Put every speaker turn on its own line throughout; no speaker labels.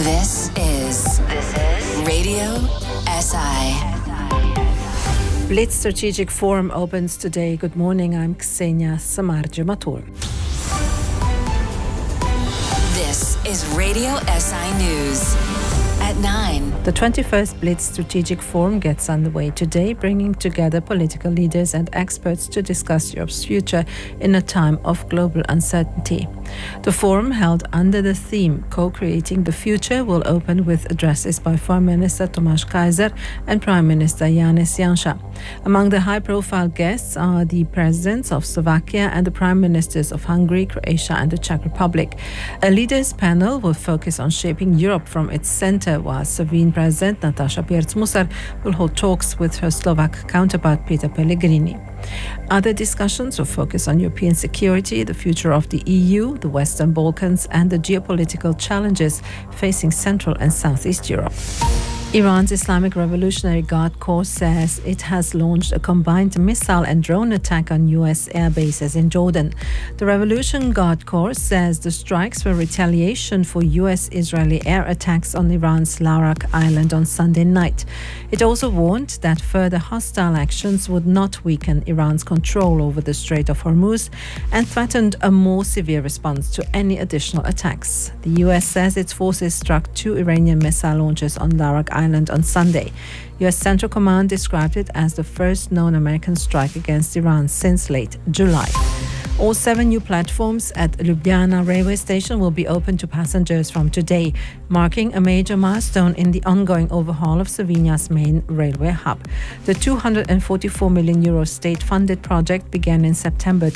This is Radio SI.
Blitz Strategic Forum opens today. Good morning, I'm Ksenia Samardzhematur.
This is Radio SI News. At 9.
The 21st Blitz Strategic Forum gets underway today, bringing together political leaders and experts to discuss Europe's future in a time of global uncertainty. The forum, held under the theme Co-Creating the Future, will open with addresses by Foreign Minister Tomáš Kaiser and Prime Minister Janez Janša. Among the high-profile guests are the presidents of Slovakia and the prime ministers of Hungary, Croatia and the Czech Republic. A leaders panel will focus on shaping Europe from its center, while Slovene President Nataša Pirc-Musar will hold talks with her Slovak counterpart Peter Pellegrini. Other discussions will focus on European security, the future of the EU, the Western Balkans and the geopolitical challenges facing Central and Southeast Europe. Iran's Islamic Revolutionary Guard Corps says it has launched a combined missile and drone attack on US air bases in Jordan. The Revolution Guard Corps says the strikes were retaliation for US-Israeli air attacks on Iran's Larak Island on Sunday night. It also warned that further hostile actions would not weaken Iran's control over the Strait of Hormuz and threatened a more severe response to any additional attacks. The US says its forces struck 2 Iranian missile launches on Larak Island on Sunday. US Central Command described it as the first known American strike against Iran since late July. All 7 new platforms at Ljubljana railway station will be open to passengers from today, marking a major milestone in the ongoing overhaul of Slovenia's main railway hub. The €244 million state-funded project began in September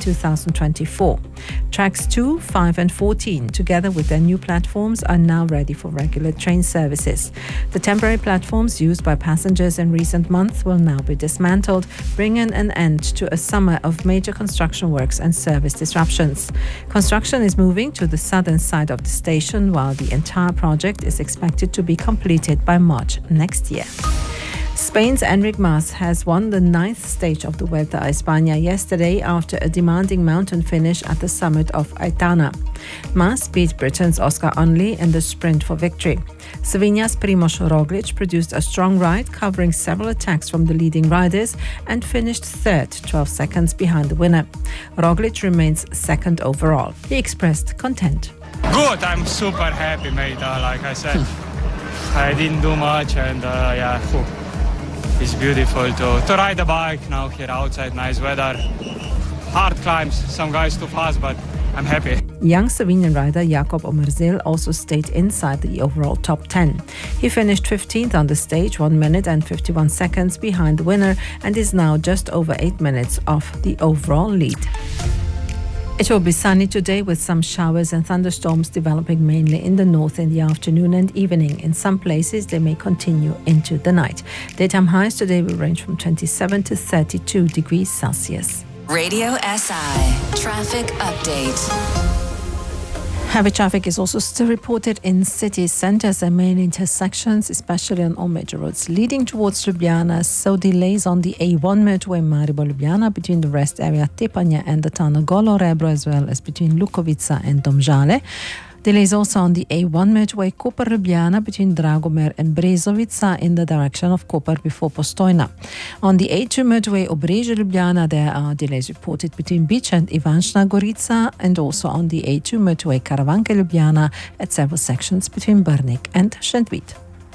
2024. Tracks 2, 5 and 14, together with their new platforms, are now ready for regular train services. The temporary platforms used by passengers in recent months will now be dismantled, bringing an end to a summer of major construction works and service disruptions. Construction is moving to the southern side of the station, while the entire project is expected to be completed by March next year. Spain's Enric Mas has won the 9th stage of the Vuelta a España yesterday after a demanding mountain finish at the summit of Aitana. Mas beat Britain's Oscar Onley in the sprint for victory. Slovenia's Primož Roglič produced a strong ride, covering several attacks from the leading riders, and finished third, 12 seconds behind the winner. Roglič remains second overall. He expressed content.
Good, I'm super happy, mate. Like I said, I didn't do much, and it's beautiful to ride a bike now here outside, nice weather. Hard climbs, some guys too fast, but I'm happy.
Young Slovenian rider Jakob Omerzel also stayed inside the overall top 10. He finished 15th on the stage, 1 minute and 51 seconds behind the winner, and is now just over 8 minutes off the overall lead. It will be sunny today with some showers and thunderstorms developing mainly in the north in the afternoon and evening. In some places, they may continue into the night. Daytime highs today will range from 27 to 32 degrees Celsius.
Radio SI Traffic Update.
Heavy traffic is also still reported in city centres and main intersections, especially on all major roads leading towards Ljubljana. So delays on the A1 motorway Maribor-Ljubljana between the rest area Tepanje and the town of Golo Rebro, as well as between Lukovica and Domžale. Delays also on the A1 motorway Koper-Ljubljana between Dragomer and Brezovica in the direction of Koper before Postojna. On the A2 motorway Obrežje-Ljubljana, there are delays reported between Bič and Ivančna Gorica, and also on the A2 motorway Karavanke-Ljubljana at several sections between Brnik and Šentvid.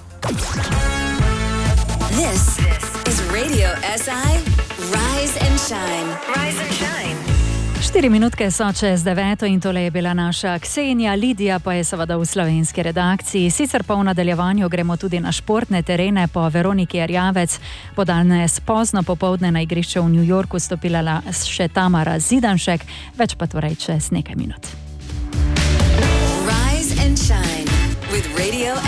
This is Radio SI Rise and Shine. Rise and Shine.
4 minutke so čez 9 in tole je bila naša Ksenija, Lidija pa je seveda v slovenski redakciji. Sicer pa v nadaljevanju gremo tudi na športne terene po Veroniki Erjavec. Po danes pozno popoldne na igrišče v New Yorku stopila še Tamara Zidanšek, več pa torej čez nekaj minut.
Rise and Shine with Radio